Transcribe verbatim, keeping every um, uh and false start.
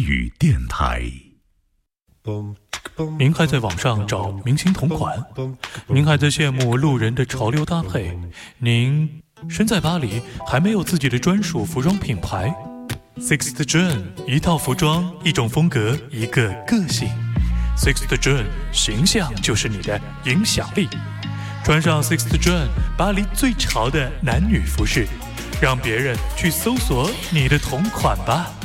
语电台。 您还在网上找明星同款？您还在羡慕路人的潮流搭配？您身在巴黎，还没有自己的专属服装品牌？ Sixth June， 一套服装，一种风格，一个个性。 Sixth June， 形象就是你的影响力。穿上 Sixth June， 巴黎最潮的男女服饰，让别人去搜索你的同款吧。